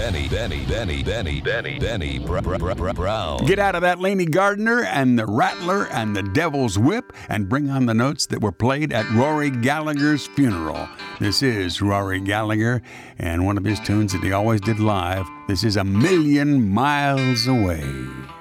Brown. Get out of that Laney Gardner and the Rattler and the Devil's Whip and bring on the notes that were played at Rory Gallagher's funeral. This is Rory Gallagher and one of his tunes that he always did live. This is A Million Miles Away.